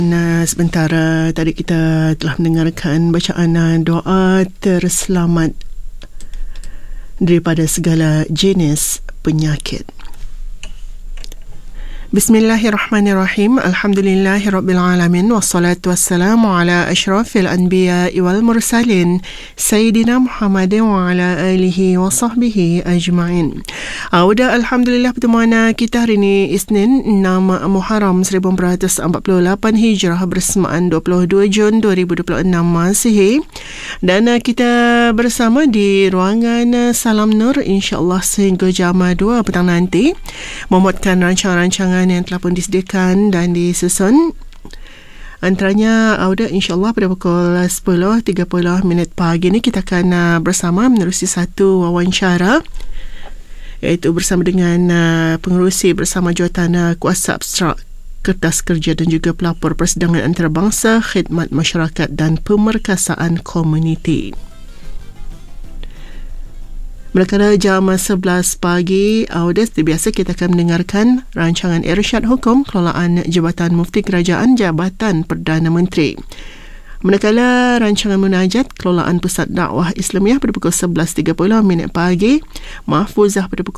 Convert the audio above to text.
Sebentar tadi kita telah mendengarkan bacaan doa terselamat daripada segala jenis penyakit. Bismillahirrahmanirrahim. Alhamdulillahirrabbilalamin. Wassalatu wassalamu ala ashrafil anbiya wal mursalin Sayyidina Muhammadin wa ala alihi wa sahbihi ajma'in. Udah Alhamdulillah pertemuan kita hari ini Isnin 6 Muharram 1448 Hijrah bersamaan 22 Jun 2026 Masihi. Dan kita bersama di ruangan Salam Nur insya-Allah sehingga jam 2 petang nanti memuatkan rancangan-rancangan yang telah pun disediakan dan disusun. Antaranya insya-Allah pada pukul 10.30 pagi ni kita akan bersama menerusi satu wawancara, iaitu bersama dengan pengerusi bersama jawatan kuasa abstrak kertas kerja dan juga pelapor persidangan antarabangsa, khidmat masyarakat dan pemerkasaan komuniti. Melakana jam 11 pagi, seperti biasa kita akan mendengarkan rancangan Irsyad Hukum Kelolaan Jabatan Mufti Kerajaan Jabatan Perdana Menteri. Manakala rancangan munajat Kelolaan Pusat Dakwah Islamiah pada pukul 11.30 pagi, Mahfuzah pada pukul